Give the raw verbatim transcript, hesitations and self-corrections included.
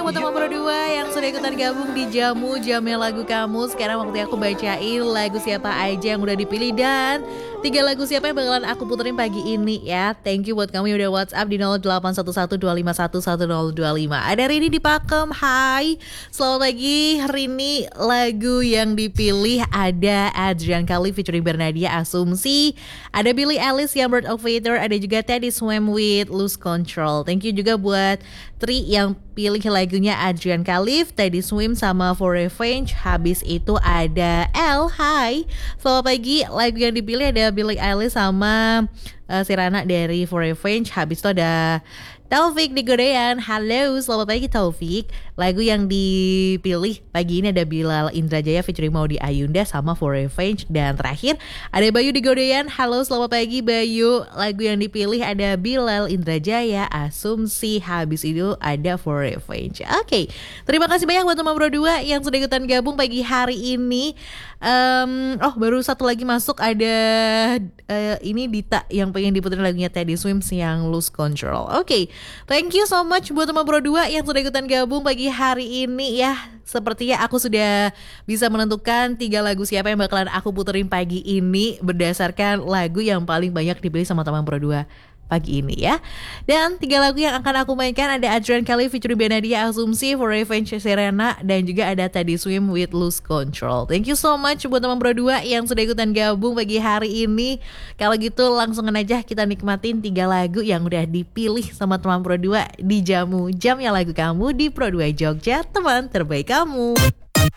buat teman berdua yang sudah ikutan gabung di Jamu Jamnya Lagu Kamu. Sekarang waktunya aku bacain lagu siapa aja yang udah dipilih dan tiga lagu siapa yang bakalan aku puterin pagi ini ya. Thank you buat kamu yang udah WhatsApp di nol delapan satu satu dua lima satu satu nol dua lima. Ada Rini di Pakem, hai. Selamat pagi Rini. Lagu yang dipilih ada Adrian Kali featuring Bernadia Asumsi. Ada Billie Eilish yang Bird of Feather. Ada juga Teddy Swim with Lose Control. Thank you juga buat Tri yang pilih lagunya Adrian Khalif, Teddy Swim sama For Revenge. Habis itu ada L, hai. Selamat pagi, lagu yang dipilih ada Billie Eilish sama uh, Sirana dari For Revenge. Habis itu ada Taufik di Godean. Halo, selamat pagi Taufik. Lagu yang dipilih pagi ini ada Bilal Indrajaya featuring Maudy Ayunda sama For Revenge. Dan terakhir ada Bayu di Godean. Halo, selamat pagi Bayu. Lagu yang dipilih ada Bilal Indrajaya, Asumsi. Habis itu ada For Revenge. Oke, okay. Terima kasih banyak buat teman berdua yang sudah ikutan gabung pagi hari ini. um, Oh, baru satu lagi masuk. Ada uh, ini Dita yang pengen diputerin lagunya Teddy Swims yang Lose Control. Oke, okay. Thank you so much buat teman berdua yang sudah ikutan gabung pagi hari ini ya. Sepertinya aku sudah bisa menentukan tiga lagu siapa yang bakalan aku puterin pagi ini berdasarkan lagu yang paling banyak dipilih sama teman berdua pagi ini ya. Dan tiga lagu yang akan aku mainkan ada Adrian Kali featuring Bernadia Asumsi, For Revenge Serena, dan juga ada Teddy Swim with Lose Control. Thank you so much buat teman berdua yang sudah ikutan gabung pagi hari ini. Kalau gitu langsung aja kita nikmatin tiga lagu yang udah dipilih sama teman berdua di Jamu Jamnya Lagu Kamu di Pro dua Jogja, teman terbaik kamu.